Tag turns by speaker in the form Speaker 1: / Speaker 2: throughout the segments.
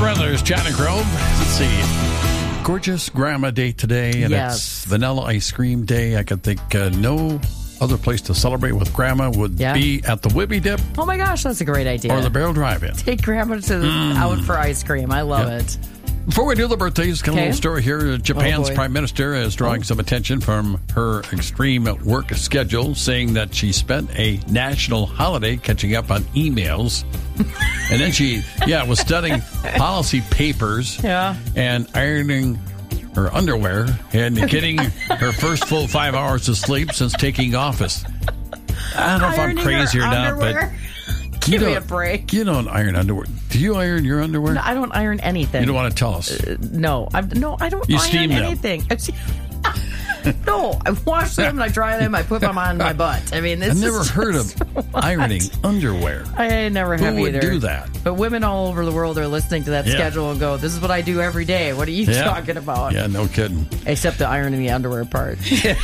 Speaker 1: Brothers, China Grove. Let's see. Gorgeous Grandma Day today, and it's Vanilla Ice Cream Day. I could think no other place to celebrate with Grandma would be at the Whippy Dip.
Speaker 2: Oh my gosh, that's a great idea.
Speaker 1: Or the Barrel Drive-In.
Speaker 2: Take Grandma out for ice cream. I love it.
Speaker 1: Before we do the birthdays, a little story here. Japan's Prime Minister is drawing some attention from her extreme work schedule, saying that she spent a national holiday catching up on emails. And then she, was studying policy papers and ironing her underwear and getting her first full 5 hours of sleep since taking office. I don't know if I'm crazy or not, but...
Speaker 2: Give me a break.
Speaker 1: You don't iron underwear. Do you iron your underwear?
Speaker 2: No, I don't iron anything.
Speaker 1: You don't want to tell us?
Speaker 2: No, I don't
Speaker 1: you
Speaker 2: iron
Speaker 1: steam
Speaker 2: anything. No, I wash them, I dry them, I put them on my butt. I mean, I've
Speaker 1: never heard of ironing underwear.
Speaker 2: I never have either.
Speaker 1: Who would do that?
Speaker 2: But women all over the world are listening to that schedule and go, this is what I do every day. What are you talking about?
Speaker 1: Yeah, no kidding.
Speaker 2: Except the ironing the underwear part.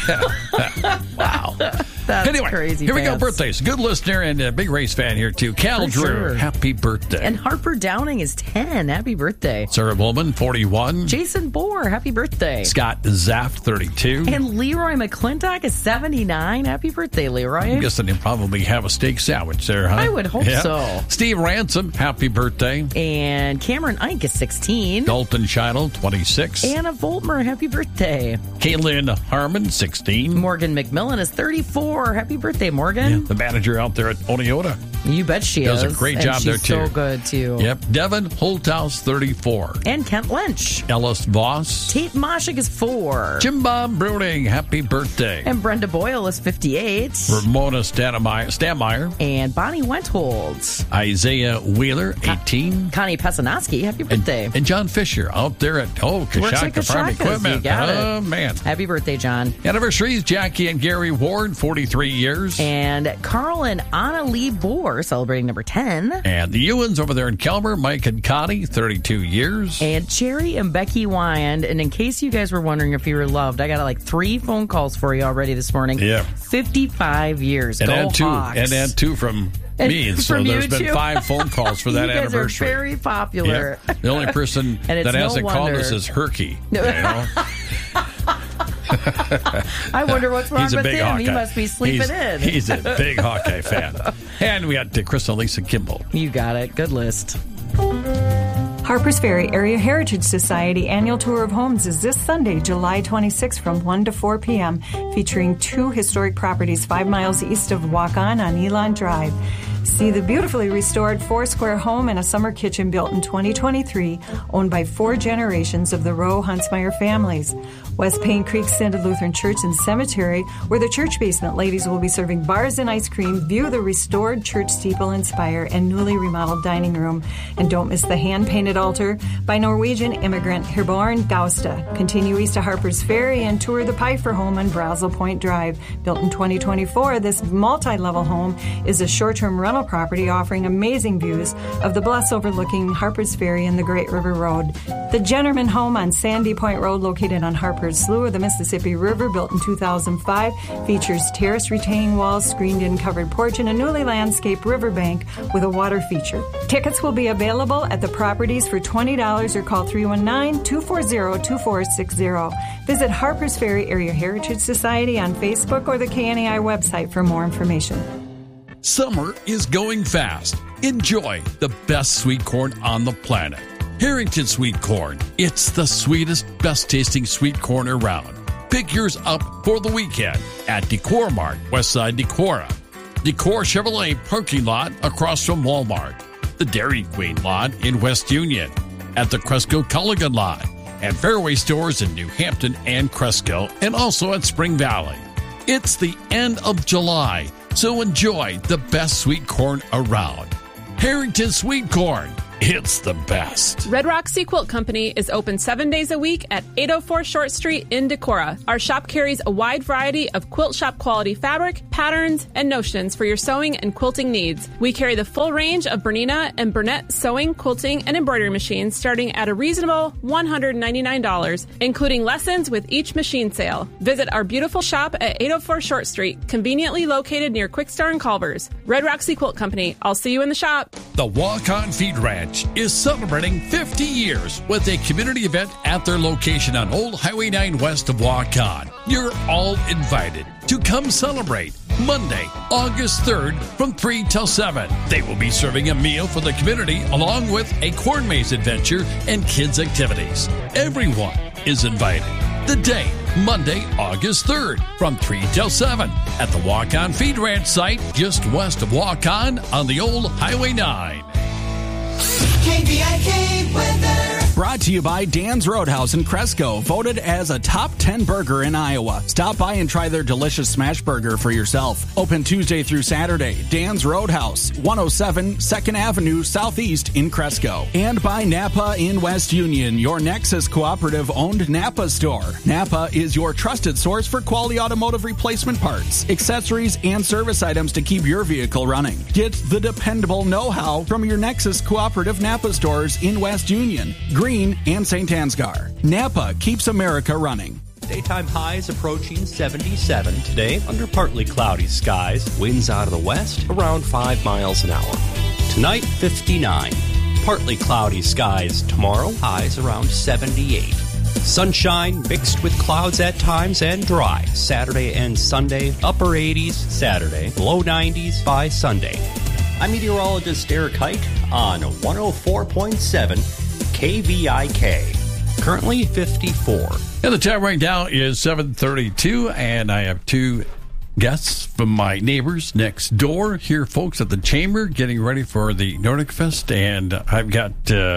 Speaker 1: Wow.
Speaker 2: That's crazy.
Speaker 1: Here we go. Birthdays. Good listener and a big race fan here, too. Cal Drew. Sure. Happy birthday.
Speaker 2: And Harper Downing is 10. Happy birthday.
Speaker 1: Sarah Bowman, 41.
Speaker 2: Jason Bohr. Happy birthday.
Speaker 1: Scott Zaft, 32.
Speaker 2: And Leroy McClintock is 79. Happy birthday, Leroy.
Speaker 1: I'm guessing you probably have a steak sandwich there, huh?
Speaker 2: I would hope so.
Speaker 1: Steve Ransom, happy birthday.
Speaker 2: And Cameron Ike is 16.
Speaker 1: Dalton Scheidel, 26.
Speaker 2: Anna Voltmer, happy birthday.
Speaker 1: Kaylin Harmon, 16.
Speaker 2: Morgan McMillan is 34. Happy birthday, Morgan.
Speaker 1: Yeah, the manager out there at Oneota.
Speaker 2: You bet she
Speaker 1: does a great job there, too.
Speaker 2: So good, too.
Speaker 1: Yep. Devin Holthouse, 34.
Speaker 2: And Kent Lynch.
Speaker 1: Ellis Voss.
Speaker 2: Tate Moshik is 4.
Speaker 1: Jim Bob Bruning, happy birthday.
Speaker 2: And Brenda Boyle is 58.
Speaker 1: Ramona Stanmeyer.
Speaker 2: And Bonnie Wentholz.
Speaker 1: Isaiah Wheeler, 18.
Speaker 2: Connie Pesanoski, happy birthday.
Speaker 1: And John Fisher out there at Kashaka Farm Equipment.
Speaker 2: You got
Speaker 1: it. Man.
Speaker 2: Happy birthday, John.
Speaker 1: Anniversaries, Jackie and Gary Ward, 43 years.
Speaker 2: And Carl and Anna Lee Bohr celebrating number 10.
Speaker 1: And the Ewans over there in Kelmer, Mike and Connie, 32 years.
Speaker 2: And Jerry and Becky Wyand. And in case you guys were wondering if you were loved, I got 3 phone calls for you already this morning.
Speaker 1: Yeah.
Speaker 2: 55 years.
Speaker 1: And
Speaker 2: Go
Speaker 1: Hawks. And 2 from me. And so there's been 5 phone calls for that
Speaker 2: you guys
Speaker 1: anniversary.
Speaker 2: Are very popular.
Speaker 1: Yeah. The only person that hasn't called us is Herky. You know?
Speaker 2: I wonder what's wrong with him.
Speaker 1: Hawkeye.
Speaker 2: He must be sleeping in.
Speaker 1: He's a big Hawkeye fan. And we got Chris and Lisa Kimball.
Speaker 2: You got it. Good list.
Speaker 3: Harpers Ferry Area Heritage Society annual tour of homes is this Sunday, July 26th from 1 to 4 p.m., featuring 2 historic properties 5 miles east of Waukon on Elon Drive. See the beautifully restored 4-square home and a summer kitchen built in 2023, owned by 4 generations of the Rowe Huntsmeyer families. West Payne Creek Synod Lutheran Church and Cemetery, where the church basement ladies will be serving bars and ice cream, view the restored church steeple and spire and newly remodeled dining room. And don't miss the hand-painted altar by Norwegian immigrant Herborn Gausta. Continue east to Harpers Ferry and tour the Pfeiffer home on Brazel Point Drive. Built in 2024, this multi-level home is a short-term rental property offering amazing views of the bluffs overlooking Harpers Ferry and the Great River Road. The Jennerman home on Sandy Point Road, located on Harpers Slough of the Mississippi River, built in 2005, features terrace retaining walls, screened-in covered porch, and a newly landscaped riverbank with a water feature. Tickets will be available at the properties for $20 or call 319-240-2460. Visit Harpers Ferry Area Heritage Society on Facebook or the KNEI website for more information.
Speaker 1: Summer is going fast. Enjoy the best sweet corn on the planet. Harrington Sweet Corn. It's the sweetest, best-tasting sweet corn around. Pick yours up for the weekend at Decor Mart, Westside Decorah. Decor Chevrolet parking lot across from Walmart. The Dairy Queen lot in West Union. At the Cresco Culligan lot. And Fairway stores in New Hampton and Cresco. And also at Spring Valley. It's the end of July, so enjoy the best sweet corn around. Harrington Sweet Corn. It's the best.
Speaker 4: Red Rock Sea Quilt Company is open 7 days a week at 804 Short Street in Decorah. Our shop carries a wide variety of quilt shop quality fabric, patterns, and notions for your sewing and quilting needs. We carry the full range of Bernina and Burnett sewing, quilting, and embroidery machines starting at a reasonable $199, including lessons with each machine sale. Visit our beautiful shop at 804 Short Street, conveniently located near Quick Star and Culver's. Red Rock Sea Quilt Company. I'll see you in the shop.
Speaker 1: The Waukon Feed Ranch Ranch is celebrating 50 years with a community event at their location on Old Highway 9 west of Waukon. You're all invited to come celebrate Monday, August 3rd from 3 till 7. They will be serving a meal for the community along with a corn maze adventure and kids activities. Everyone is invited. The date, Monday, August 3rd from 3 till 7 at the Waukon Feed Ranch site just west of Waukon on the Old Highway 9.
Speaker 5: KVIK weather.
Speaker 6: Brought to you by Dan's Roadhouse in Cresco, voted as a top 10 burger in Iowa. Stop by and try their delicious smash burger for yourself. Open Tuesday through Saturday. Dan's Roadhouse, 107 2nd Avenue Southeast in Cresco. And by Napa in West Union, your Nexus Cooperative-owned Napa store. Napa is your trusted source for quality automotive replacement parts, accessories, and service items to keep your vehicle running. Get the dependable know-how from your Nexus Cooperative Napa stores in West Union, Green, and St. Ansgar. Napa keeps America running.
Speaker 7: Daytime highs approaching 77 today under partly cloudy skies. Winds out of the west around 5 miles an hour. Tonight, 59. Partly cloudy skies tomorrow. Highs around 78. Sunshine mixed with clouds at times and dry. Saturday and Sunday, upper 80s Saturday, low 90s by Sunday. I'm meteorologist Eric Hite on 104.7 KVIK. Currently 54.
Speaker 1: And the time right now is 7:32, and I have two guests from my neighbors next door here, folks, at the Chamber, getting ready for the Nordic Fest. And I've got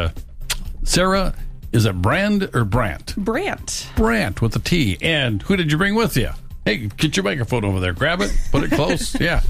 Speaker 1: Sarah, is it Brand or Brandt? Brandt with a T. And who did you bring with you? Hey, get your microphone over there. Grab it. Put it close. Yeah.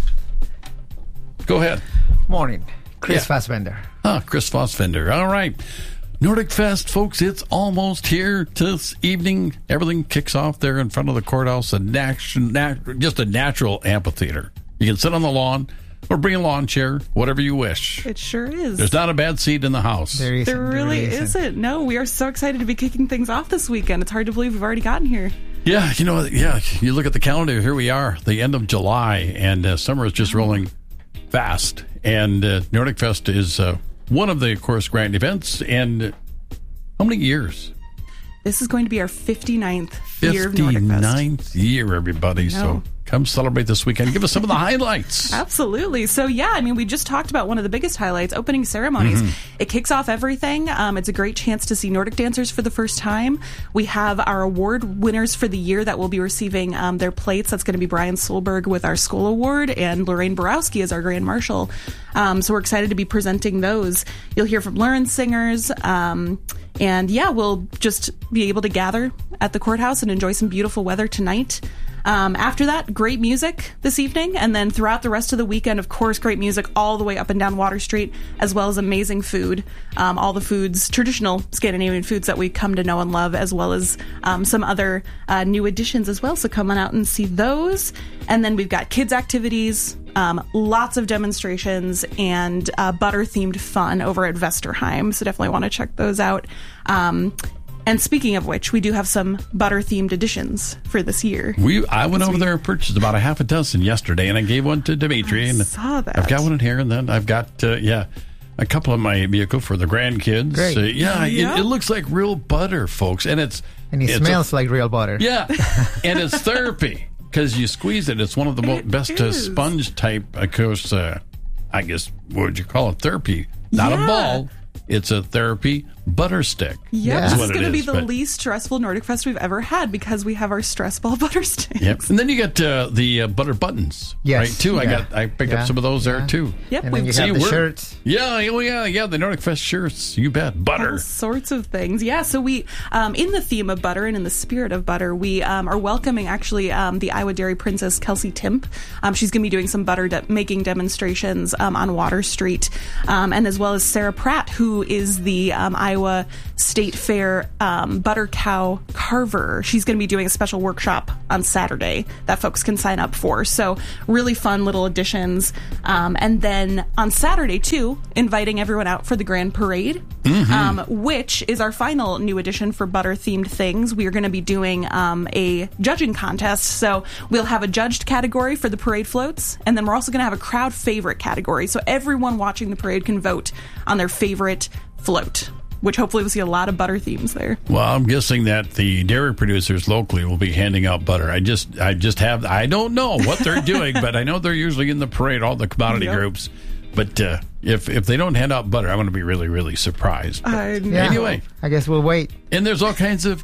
Speaker 1: Go ahead.
Speaker 8: Morning. Chris Fassbender.
Speaker 1: Chris Fassbender. All right. Nordic Fest, folks, it's almost here this evening. Everything kicks off there in front of the courthouse, just a natural amphitheater. You can sit on the lawn or bring a lawn chair, whatever you wish.
Speaker 9: It sure is.
Speaker 1: There's not a bad seat in the house.
Speaker 9: There really isn't. No, we are so excited to be kicking things off this weekend. It's hard to believe we've already gotten here.
Speaker 1: Yeah, you look at the calendar, here we are, the end of July, and summer is just rolling fast. And Nordic Fest is one of the, of course, grand events. And how many years?
Speaker 9: This is going to be our 59th year of Nordic Fest.
Speaker 1: 59th year, everybody. So come celebrate this weekend. Give us some of the highlights.
Speaker 9: Absolutely. So, we just talked about one of the biggest highlights, opening ceremonies. Mm-hmm. It kicks off everything. It's a great chance to see Nordic dancers for the first time. We have our award winners for the year that will be receiving their plates. That's going to be Brian Solberg with our school award and Lorraine Borowski as our grand marshal. So we're excited to be presenting those. You'll hear from Lurin singers. We'll just be able to gather at the courthouse and enjoy some beautiful weather tonight. After that, great music this evening, and then throughout the rest of the weekend, of course, great music all the way up and down Water Street, as well as amazing food. All the foods, traditional Scandinavian foods that we come to know and love, as well as some other new additions as well. So come on out and see those. And then we've got kids' activities, lots of demonstrations, and butter-themed fun over at Vesterheim. So definitely want to check those out. And speaking of which, we do have some butter-themed additions for this year.
Speaker 1: I went over there and purchased about a half a dozen yesterday, and I gave one to Dimitri.
Speaker 9: I saw that.
Speaker 1: I've got one in here, and then I've got, a couple in my vehicle for the grandkids.
Speaker 8: Great.
Speaker 1: It looks like real butter, folks. And it
Speaker 8: smells like real butter.
Speaker 1: Yeah, and it's therapy, because you squeeze it. It's one of the best sponge type, of course, I guess, what would you call it? Therapy. Not a ball. It's a therapy butter stick.
Speaker 9: Yeah, this is going to be the least stressful Nordic Fest we've ever had because we have our stress ball butter sticks.
Speaker 1: Yep. And then you get the butter buttons, right? Too.
Speaker 8: Yeah.
Speaker 1: I picked up some of those there too.
Speaker 9: Yep.
Speaker 8: And then you have the shirts.
Speaker 1: Yeah. The Nordic Fest shirts. You bet. Butter.
Speaker 9: All sorts of things. Yeah. So we, in the theme of butter and in the spirit of butter, we are welcoming actually the Iowa Dairy Princess Kelsey Timp. She's going to be doing some butter making demonstrations on Water Street, and as well as Sarah Pratt, who is the Iowa Iowa State Fair butter cow carver. She's going to be doing a special workshop on Saturday that folks can sign up for. So really fun little additions. And then on Saturday, too, inviting everyone out for the Grand Parade, which is our final new addition for butter-themed things. We are going to be doing a judging contest. So we'll have a judged category for the parade floats, and then we're also going to have a crowd favorite category. So everyone watching the parade can vote on their favorite float, which hopefully we'll see a lot of butter themes there.
Speaker 1: Well, I'm guessing that the dairy producers locally will be handing out butter. I don't know what they're doing, but I know they're usually in the parade, all the commodity groups. But if they don't hand out butter, I'm going to be really, really surprised. Anyway,
Speaker 8: I guess we'll wait.
Speaker 1: And there's all kinds of